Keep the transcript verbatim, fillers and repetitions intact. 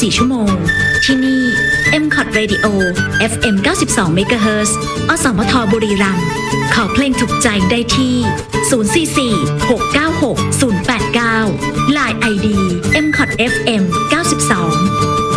สี่ ชั่วโมงที่นี่ เอ็ม ซี โอ ที Radio เอฟ เอ็ม เก้าสิบสอง เมกะเฮิรตซ์ อสมทบุรีรัมย์ขอเพลงถูกใจได้ที่ ศูนย์ สี่ สี่ หก เก้า หก ศูนย์ แปด เก้า ไลน์ ไอ ดี เอ็ม ซี โอ ที เอฟ เอ็ม เก้า